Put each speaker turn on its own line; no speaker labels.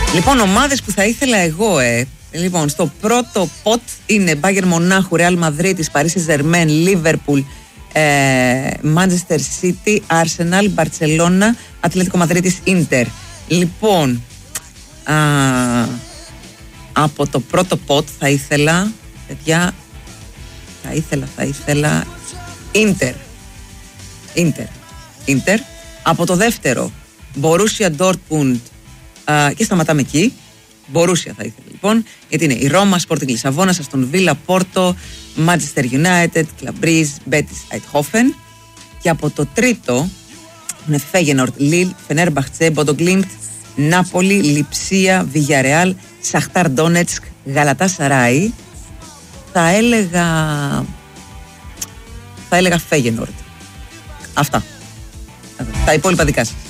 Λοιπόν, ομάδες που θα ήθελα εγώ, Λοιπόν, στο πρώτο ποτ είναι Bayern Μονάχου, Real Madrid, Paris Saint-Germain, Liverpool, Manchester City, Arsenal, Barcelona, Ατλέτικο Μαδρίτης, Inter. Λοιπόν, από το πρώτο ποτ θα ήθελα, παιδιά, θα ήθελα Inter. Από το δεύτερο, Borussia Dortmund, και σταματάμε εκεί. Borussia θα ήθελα λοιπόν, γιατί είναι η Ρώμα, Sporting Λισαβόνα, Aston Villa, Porto, Manchester United, Club Brugge, Betis, Eindhoven. Και από το τρίτο είναι Feyenoord, Lille, Fenerbahce, Bodo Glimt, Νάπολη, Λιψία, Villarreal, Shakhtar Donetsk, Galatasaray. Θα έλεγα Feyenoord. Αυτά. Τα υπόλοιπα δικά σας.